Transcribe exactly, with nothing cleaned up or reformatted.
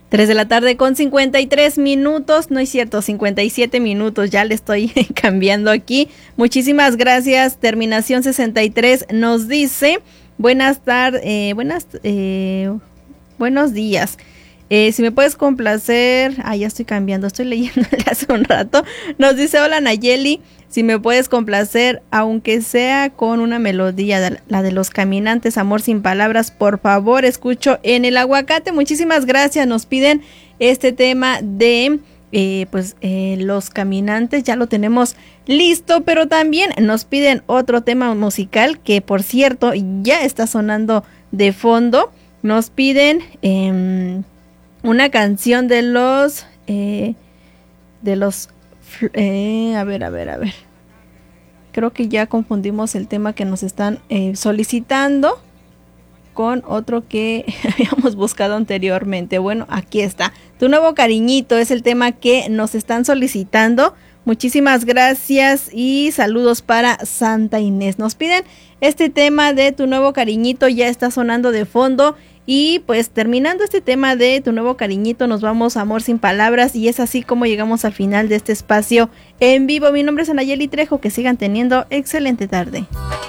tres de la tarde con cincuenta y tres minutos, no es cierto, cincuenta y siete minutos, ya le estoy cambiando aquí. Muchísimas gracias, terminación sesenta y tres nos dice, buenas tardes, eh, buenas, eh, buenos días. Eh, si me puedes complacer, ah, ya estoy cambiando, estoy leyendo hace un rato. Nos dice, hola Nayeli, si me puedes complacer, aunque sea con una melodía, de la de Los Caminantes, Amor sin Palabras, por favor, escucho en el aguacate. Muchísimas gracias, nos piden este tema de, eh, pues, eh, Los Caminantes, ya lo tenemos listo, pero también nos piden otro tema musical que, por cierto, ya está sonando de fondo. Nos piden... Eh, una canción de los eh, de los eh, a ver, a ver, a ver creo que ya confundimos el tema que nos están eh, solicitando con otro que habíamos buscado anteriormente. Bueno, aquí está, Tu Nuevo Cariñito es el tema que nos están solicitando. Muchísimas gracias y saludos para Santa Inés. Nos piden este tema de Tu Nuevo Cariñito, ya está sonando de fondo. Y pues terminando este tema de Tu Nuevo Cariñito, nos vamos a Amor sin Palabras, y es así como llegamos al final de este espacio en vivo. Mi nombre es Anayeli Trejo, que sigan teniendo excelente tarde.